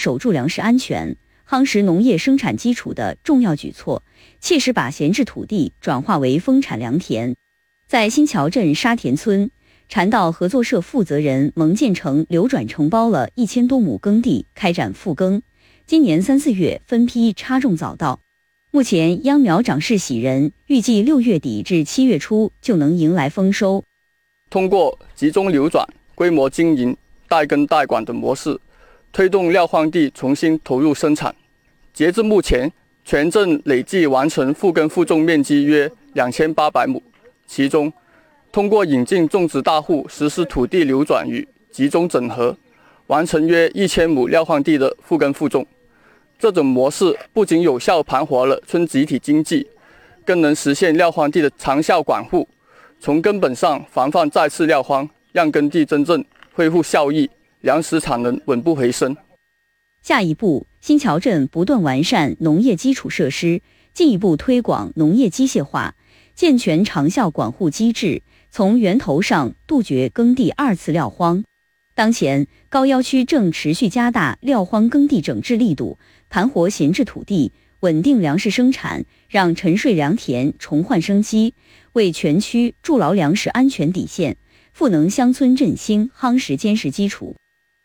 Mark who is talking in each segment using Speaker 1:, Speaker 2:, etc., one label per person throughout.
Speaker 1: 守住粮食安全、夯实农业生产基础的重要举措，切实把闲置土地转化为丰产良田。在新桥镇沙田村，禅道合作社负责人蒙建成流转承包了1000多亩耕地，开展复耕。今年3、4月分批插种早稻，目前秧苗长势喜人，预计6月底至7月初就能迎来丰收。
Speaker 2: 通过集中流转、规模经营、代耕代管的模式，推动撂荒地重新投入生产。截至目前，全镇累计完成复耕复种面积约2800亩，其中通过引进种植大户实施土地流转与集中整合，完成约1000亩撂荒地的复耕复种。这种模式不仅有效盘活了村集体经济，更能实现撂荒地的长效管护，从根本上防范再次撂荒，让耕地真正恢复效益，粮食产能稳步回升。
Speaker 1: 下一步，新桥镇不断完善农业基础设施，进一步推广农业机械化，健全长效管护机制，从源头上杜绝耕地2次撂荒。当前，高要区正持续加大撂荒耕地整治力度，盘活闲置土地，稳定粮食生产，让沉睡良田重焕生机，为全区筑牢粮食安全底线，赋能乡村振兴夯实坚实基础。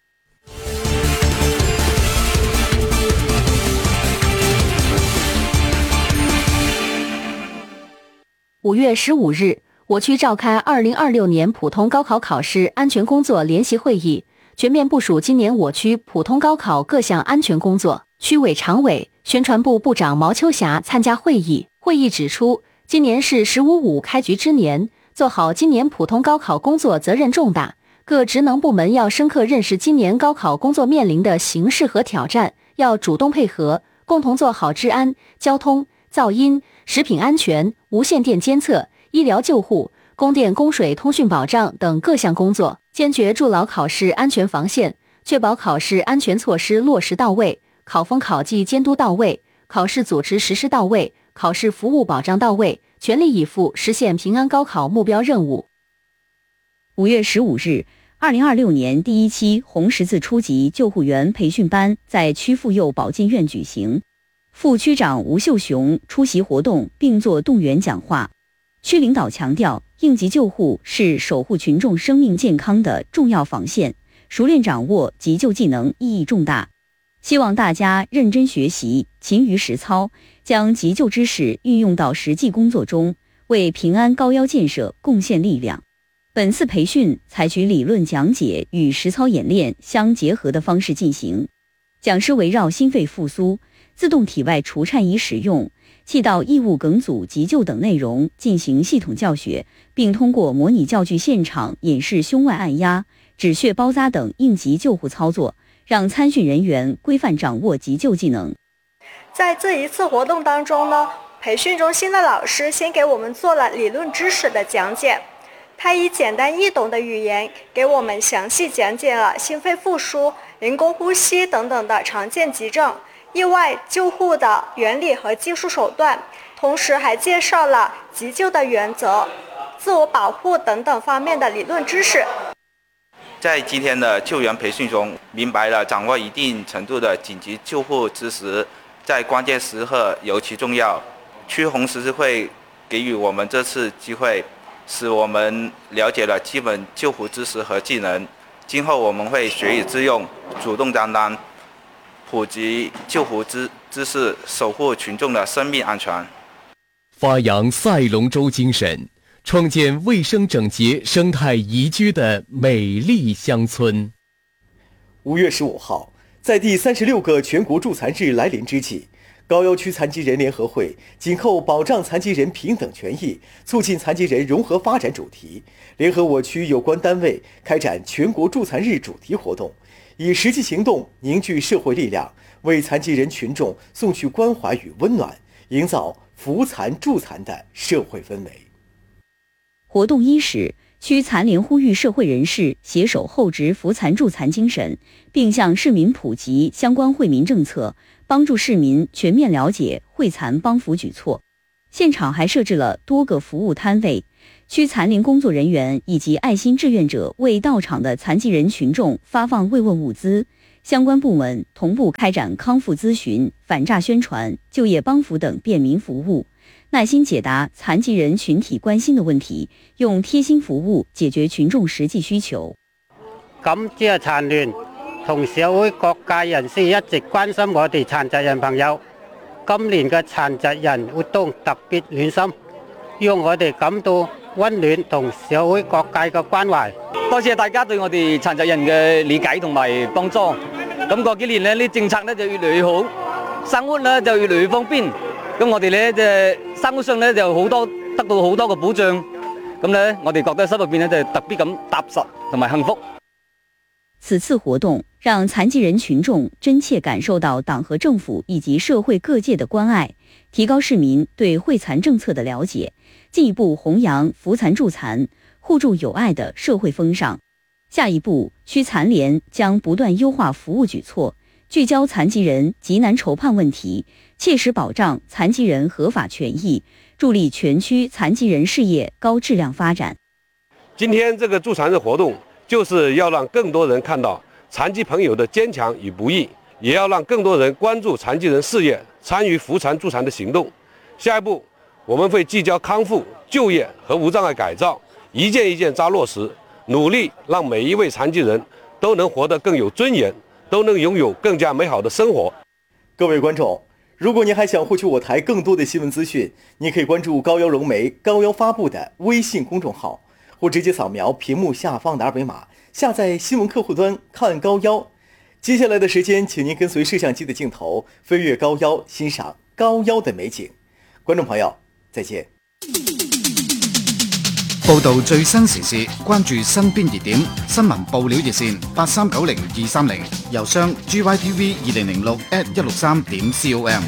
Speaker 3: 5月15日，我区召开2026年普通高考考试安全工作联席会议，全面部署今年我区普通高考各项安全工作。区委常委、宣传部部长毛秋霞参加会议。会议指出，今年是“15-5”开局之年，做好今年普通高考工作责任重大。各职能部门要深刻认识今年高考工作面临的形势和挑战，要主动配合，共同做好治安、交通、噪音、食品安全、无线电监测、医疗救护、供电供水通讯保障等各项工作，坚决筑牢考试安全防线，确保考试安全措施落实到位，考风考纪监督到位，考试组织实施到位，考试服务保障到位，全力以赴实现平安高考目标任务。
Speaker 1: 5月15日，2026年第1期红十字初级救护员培训班在区妇幼保健院举行。副区长吴秀雄出席活动并作动员讲话。区领导强调，应急救护是守护群众生命健康的重要防线，熟练掌握急救技能意义重大。希望大家认真学习，勤于实操，将急救知识运用到实际工作中，为平安高要建设贡献力量。本次培训采取理论讲解与实操演练相结合的方式进行，讲师围绕心肺复苏、自动体外除颤仪使用、气道异物梗阻急救等内容进行系统教学，并通过模拟教具现场演示胸外按压、止血包扎等应急救护操作，让参训人员规范掌握急救技能。
Speaker 4: 在这一次活动当中呢，培训中心的老师先给我们做了理论知识的讲解，他以简单易懂的语言给我们详细讲解了心肺复苏、人工呼吸等等的常见急症、意外救护的原理和技术手段，同时还介绍了急救的原则、自我保护等等方面的理论知识。
Speaker 5: 在今天的救援培训中，明白了掌握一定程度的紧急救护知识在关键时刻尤其重要。区红十字会给予我们这次机会，使我们了解了基本救护知识和技能，今后我们会学以致用，主动担当，普及救护知识，守护群众的生命安全。
Speaker 6: 发扬赛龙舟精神，创建卫生整洁、生态宜居的美丽乡村。
Speaker 7: 5月15号，在第36个全国助残日来临之际，高要区残疾人联合会紧扣保障残疾人平等权益、促进残疾人融合发展主题，联合我区有关单位开展全国助残日主题活动，以实际行动凝聚社会力量，为残疾人群众送去关怀与温暖，营造扶残助残的社会氛围。
Speaker 1: 活动伊始，区残联呼吁社会人士携手厚植扶残助残精神，并向市民普及相关惠民政策，帮助市民全面了解惠残帮扶举措。现场还设置了多个服务摊位，区残联工作人员以及爱心志愿者为到场的残疾人群众发放慰问物资， 相关部门同步开展康复咨询、反诈宣传、就业帮扶等便民服務，耐心解答殘疾人群體關心的問題，用貼心服務解決群眾實際需求。
Speaker 8: 感謝殘聯同社會各界人士一直關心我哋殘疾人朋友。今年嘅殘疾人活動特別暖心，讓我哋感到溫暖同社會各界嘅關懷。
Speaker 9: 多謝大家對我哋殘疾人嘅理解同埋幫助。咁過幾年呢，啲政策呢就越嚟越好，生活呢就越嚟越方便。咁我哋呢就生活上呢就得到好多嘅保障。咁呢，我哋覺得心入邊呢就特別咁踏實同埋幸福。
Speaker 1: 此次活動讓殘疾人群眾真切感受到黨和政府以及社會各界的關愛，提高市民對惠殘政策的了解，進一步弘揚扶殘助殘、互助友愛的社會風尚。下一步，區殘聯將不斷優化服務舉措，聚焦殘疾人急難籌判問題，切實保障殘疾人合法權益，助力全區殘疾人事業高質量發展。
Speaker 10: 今天這個助殘日活動就是要讓更多人看到殘疾朋友的堅強與不易，也要讓更多人關注殘疾人事業，參與扶殘助殘的行動。下一步，我們會聚焦康復、就業和無障礙改造，一件一件扎落實，努力讓每一位殘疾人都能活得更有尊嚴，都能擁有更加美好的生活。
Speaker 7: 各位觀眾，如果您還想獲取我台更多的新聞資訊，您可以關注高腰融媒高腰發布的微信公眾號，或直接掃描屏幕下方的二維碼，下載新聞客戶端看高腰。接下來的時間，請您跟隨攝像機的鏡頭飛越高腰，欣賞高腰的美景。觀眾朋友，再見。
Speaker 11: 報道最新時事，關注身邊熱點，新聞報料熱線8390-230，郵箱 gytv2006@163.com。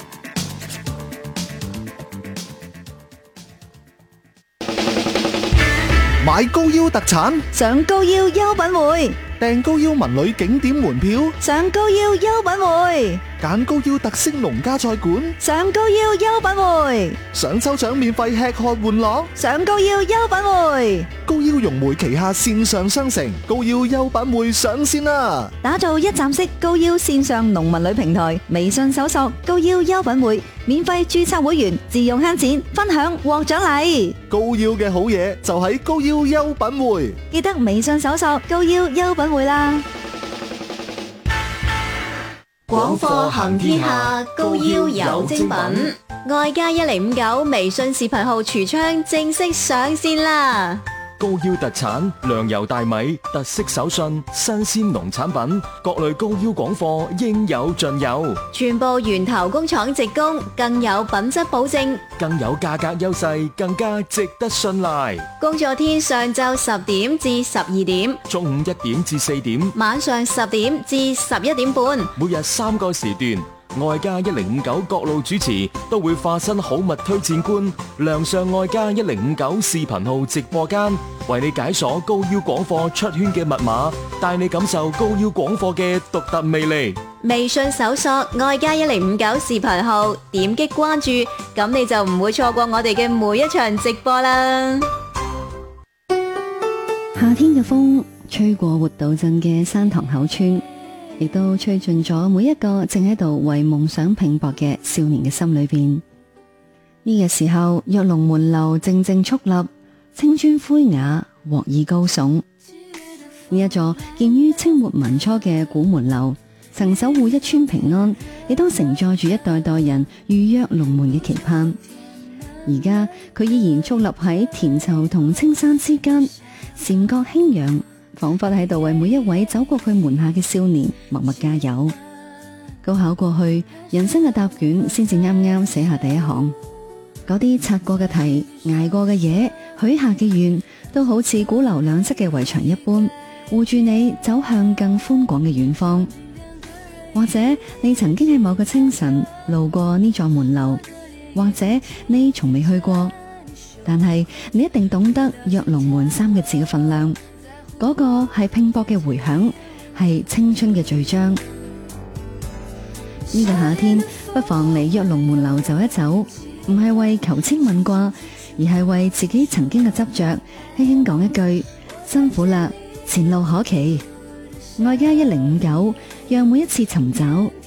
Speaker 12: 買高腰特產，
Speaker 13: 上高腰優品會，
Speaker 12: 訂高腰文旅景點門票，
Speaker 13: 上高腰優品會，
Speaker 12: 揀高腰特色農家菜館，
Speaker 13: 上高腰優品會，
Speaker 12: 想抽獎免費吃喝玩樂，
Speaker 13: 上高腰優品會。
Speaker 12: 高腰融媒旗下線上商城高腰優品會上線啦！
Speaker 13: 打造一站式高腰線上農民旅平台，微信搜索高腰優品會，免費註冊會員，自用慳錢，分享獲獎勵。
Speaker 12: 高腰嘅好嘢就喺高腰優品會，
Speaker 13: 記得微信搜索高腰優品會啦。
Speaker 14: 廣貨行天下，高腰有精品。愛家1059微信視頻號櫥窗正式上線啦！
Speaker 15: 高腰特產糧油大米、特色手信、新鮮農產品，各類高腰廣貨應有盡有，
Speaker 14: 全部源頭工廠直供，更有品質保證，
Speaker 15: 更有價格優勢，更加值得信賴。
Speaker 14: 工作天上晝10點至12點，
Speaker 15: 中午1點至4點，
Speaker 14: 晚上10點至11點半，
Speaker 15: 每日3個時段。愛家1059各路主持都會化身好物推薦官，亮相愛家1059視頻號直播間，為你解鎖高腰廣貨出圈嘅密碼，帶你感受高腰廣貨嘅獨特魅力。
Speaker 14: 微信搜索愛家1059視頻號，點擊關注，咁你就唔會錯過我哋嘅每一場直播啦。
Speaker 16: 夏天嘅風吹過活道鎮嘅山塘口村，亦都吹進咗每一個正喺度為夢想拼搏嘅少年嘅心裏邊。呢個時候，躍龍門樓靜靜矗立，青磚灰瓦，鑊耳高聳。呢一座建於清末民初嘅古門樓，曾守護一村平安，亦都承載住一代代人預躍龍門嘅期盼。而家佢依然矗立喺田疇同青山之間，禪覺輕揚，仿佛喺度為每一位走過佢門下嘅少年默默加油。高考過去，人生嘅答卷先至啱啱寫下第一行，嗰啲擦過嘅題、捱過嘅嘢、許下嘅願，都好似古樓兩側嘅圍牆一般，護住你走向更寬廣嘅遠方。或者你曾經喺某個清晨路過呢座門樓，或者你從未去過，但係你一定懂得躍龍門3個字嘅分量。嗰個係拼搏嘅回響，係青春嘅序章。呢個夏天，不妨嚟躍龍門樓走一走，唔係為求籤問卦，而係為自己曾經嘅執着，輕輕講一句：辛苦啦，前路可期。愛家1059， 讓每一次尋找